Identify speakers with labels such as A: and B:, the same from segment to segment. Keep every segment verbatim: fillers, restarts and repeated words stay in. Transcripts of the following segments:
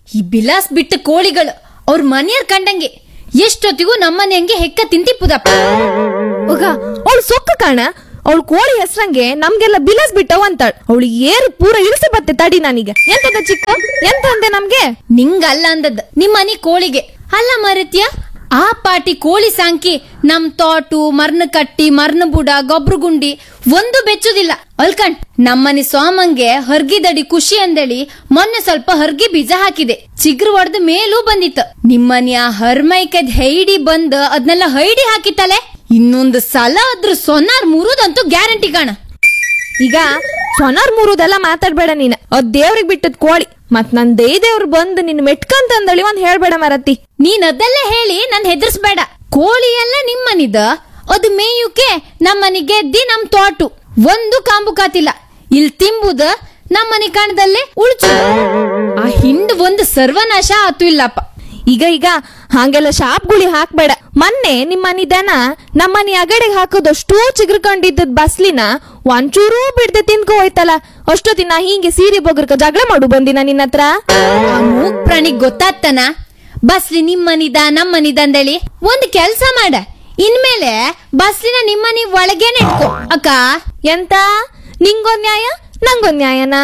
A: ಈ ಬಿಲಾಸ್ ಬಿಟ್ಟ ಕೋಳಿಗಳು ಅವ್ರ ಮನೆಯರ್ ಕಂಡಂಗೆ ಎಷ್ಟೊತ್ತಿಗೂ ನಮ್ಮನೆ ಹಂಗೆ ಹೆಕ್ಕ ತಿಂತಿಪ್ಪುದಪ್ಪ.
B: ಹೋಗ ಅವಳು ಸೊಕ್ಕ ಕಾಣ, ಅವಳು ಕೋಳಿ ಹೆಸ್ರಂಗೆ ನಮ್ಗೆಲ್ಲ ಬಿಲಾಸ್ ಬಿಟ್ಟವ್ ಅಂತಾಳ. ಅವಳು ಏರು ಪೂರ ಇಳಿಸಿ ಬತ್ತೆ ತಡಿ ನನಗೆ. ಎಂತದ ಚಿಕ್ಕ ಎಂತ ಅಂದೆ ನಮ್ಗೆ?
A: ನಿಂಗಲ್ಲ ಅಂದದ್ ನಿಮ್ಮನಿ ಕೋಳಿಗೆ ಅಲ್ಲ ಮರತ್ಯ. ಆ ಪಾಟಿ ಕೋಳಿ ಸಾಂಕಿ ನಮ್ ತೋಟು ಮರ್ನ ಕಟ್ಟಿ ಮರ್ನ ಬುಡ ಗೊಬ್ರು ಗುಂಡಿ ಒಂದು ಬೆಚ್ಚುದಿಲ್ಲ ಅಲ್ಕಂಡ್. ನಮ್ಮನಿ ಸೋಮಂಗೆ ಹರ್ಗಿದಡಿ ಖುಷಿ ಅಂದೇಳಿ ಮೊನ್ನೆ ಸ್ವಲ್ಪ ಹರ್ಗಿ ಬೀಜ ಹಾಕಿದೆ. ಚಿಗ್ರು ಒಡ್ದ ಮೇಲೂ ಬಂದಿತ್ತು. ನಿಮ್ಮನಿ ಆ ಹರ್ಮೈಕದ್ ಹೈಡಿ ಬಂದ್ ಅದ್ನೆಲ್ಲ ಹೈಡಿ ಹಾಕಿತ್ತಲೆ. ಇನ್ನೊಂದು ಸಲ ಅದ್ರ ಸೊನಾರ್ ಮುರುದಂತೂ ಗ್ಯಾರಂಟಿ ಕಾಣ.
B: ಈಗ ಸೊನಾರ್ ಮೂರುದೆಲ್ಲ ಮಾತಾಡ್ಬೇಡ ನೀನ್. ಅದ್ ದೇವ್ರಿಗೆ ಬಿಟ್ಟದ್ ಕೋಳಿ. ಮತ್ ನನ್ ದೇ ದೇವ್ರು ಬಂದ್ ನಿನ್ ಮೆಟ್ಕಂತಂದಳಿ ಒಂದ್ ಹೇಳ್ಬೇಡ ಮರತಿ.
A: ನೀನ್ ಅದೆಲ್ಲ ಹೇಳಿ ನನ್ ಹೆದರ್ಸ್ಬೇಡ. ಕೋಳಿ ಎಲ್ಲ ನಿಮ್ಮನಿದ, ಅದು ಮೇಯುಕೆ ನಮ್ಮನಿ ಗೆದ್ದಿ ನಮ್ ತೋಟು ಒಂದು ಕಾಂಬು ಕಾತಿಲ್ಲ. ಇಲ್ ತಿಂಬುದ ನಮ್ಮನಿ ಕಾಣದಲ್ಲೇ ಉಳ್ಚು. ಆ ಹಿಂಡ್ ಒಂದು ಸರ್ವನಾಶ ಆತು ಇಲ್ಲಪ್ಪ.
B: ಈಗ ಈಗ ಹಂಗೆಲ್ಲ ಶಾಪ್ ಗುಳಿ ಹಾಕ್ಬೇಡ. ಮೊನ್ನೆ ನಿಮ್ಮನಿ ದನ ನಮ್ಮನಿ ಅಗಡೆಗೆ ಹಾಕೋದಷ್ಟು ಚಿಗ್ರಕೊಂಡಿದ್ದದ್ ಬಸ್ಲಿನ ಒಂಚೂರೂ ಬಿಡ್ದೆ ತಿನ್ಕೋ ಹೋಯ್ತಲ್ಲ. ಅಷ್ಟೊತ್ತಿನ ಹಿಂಗೆ ಸೀರೆ ಬೊಗರ್ಕ ಜಗಳ ಮಾಡು ಬಂದಿನ ನಿನ್ನ ಹತ್ರ.
A: ಆ ಮೂಕ್ ಪ್ರಾಣಿಗ್ ಗೊತ್ತಾಗ್ತಾನ ಬಸ್ಲಿ ನಿಮ್ಮನಿದ ನಮ್ಮನಿದ ಅಂದೇಳಿ. ಒಂದ್ ಕೆಲ್ಸ ಮಾಡ, ಇನ್ಮೇಲೆ ಬಸ್ಲಿನ ನಿಮ್ಮನಿ ಒಳಗೇನೆ ಇಟ್ಕೋ ಅಕ್ಕ.
B: ಎಂತ ನಿಂಗೊಂದ್ ನ್ಯಾಯ ನಂಗೊಂದ್ ನ್ಯಾಯನಾ?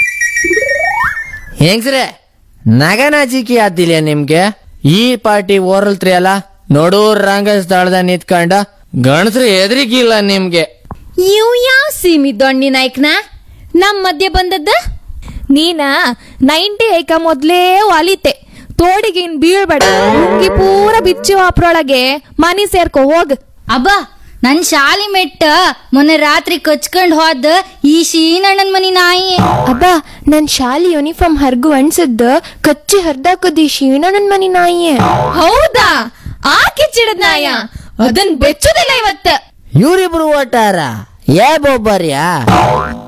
C: ಹೆಂಗ್ಸ್ರೆ ನಗನಾಚಿಕೆ ಆದಿಲ್ಲ ನಿಮ್ಗೆ? ಈ ಪಾರ್ಟಿ ಓರಲ್ತ್ರಿ ಅಲ್ಲ, ನೋಡೂರ್ ರಂಗ ಸ್ಥಳದ ನಿಂತ್ಕೊಂಡ ಗಣಸ್ರು ಎದ್ರಿಗಿಲ್ಲ ನಿಮ್ಗೆ.
A: ಇವ್ ಯಾವ ಸೀಮಿ ದೊಣ್ಣಿ ನಾಯ್ಕನ ನಮ್ ಮಧ್ಯೆ ಬಂದದ್ದ?
B: ನೀನ ನೈಂಟಿ ಐಕ ಮೊದ್ಲೇ ವಾಲಿತೆ. ತೋಡಿಗೆ ಇನ್ ಬೀಳ್ಬೇಡ. ಹುಂಗಿ ಪೂರ ಬಿಚ್ಚಿ ಅಪ್ರೊಳಗೆ ಮನಿ ಸೇರ್ಕೊ ಹೋಗ್.
A: ಅಬ್ಬ ನನ್ ಶಾಲಿ ಮೆಟ್ಟ ಮೊನ್ನೆ ರಾತ್ರಿ ಕಚ್ಕೊಂಡ್ ಹೋದ ಈ ಶೀನಣ್ಣನ್ ಮನಿ ನಾಯಿ.
D: ಅಬ್ಬ ನನ್ ಶಾಲಿ ಯೂನಿಫಾರ್ಮ್ ಹರ್ಗು ಅನ್ಸದ್ದ ಕಚ್ಚಿ ಹರ್ದಾಕದಿ ಶೀಣನನ್ ಮನಿ ನಾಯಿ.
A: ಹೌದಾ? ಆ ಕಿಚ್ಚಿಡದ್ ನಾಯ ಅದನ್ ಬೆಚ್ಚುದಿಲ್ಲ ಇವತ್ತ.
C: ಇವ್ರಿಬ್ರು ಓಟಾರ ಏ ಬೊಬ್ಬರ್ಯಾ?